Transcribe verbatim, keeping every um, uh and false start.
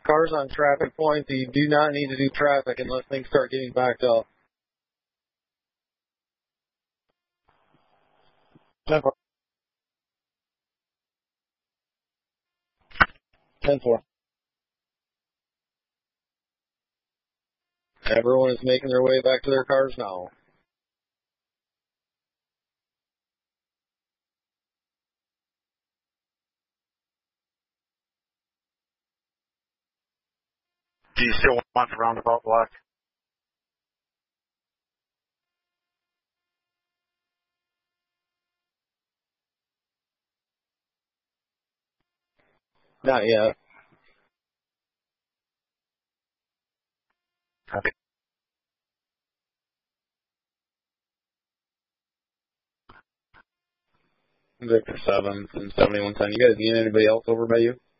Cars on traffic points, you do not need to do traffic unless things start getting backed up. ten four. Everyone is making their way back to their cars now. Do you still want the roundabout block? Not yet. Copy. Victor seven and seventy-one ten. You guys need anybody else over by you?